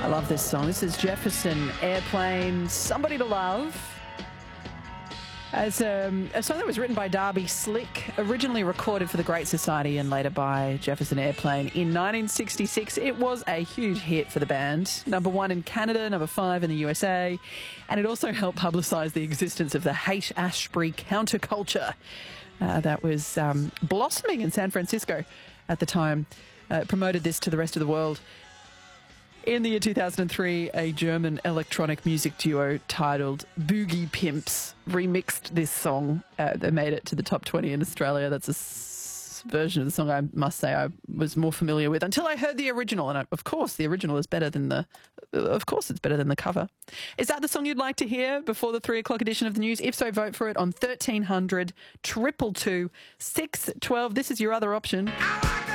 I love this song. This is Jefferson Airplane, Somebody to Love. As a song that was written by Darby Slick, originally recorded for the Great Society and later by Jefferson Airplane in 1966. It was a huge hit for the band. Number 1 in Canada, number 5 in the USA. And it also helped publicise the existence of the Haight-Ashbury counterculture that was blossoming in San Francisco at the time. Promoted this to the rest of the world. In the year 2003, a German electronic music duo titled Boogie Pimps remixed this song. They made it to the top 20 in Australia. That's a version of the song I must say I was more familiar with until I heard the original. And of course, the original is better than it's better than the cover. Is that the song you'd like to hear before the 3 o'clock edition of the news? If so, vote for it on 1300 222 612. This is your other option.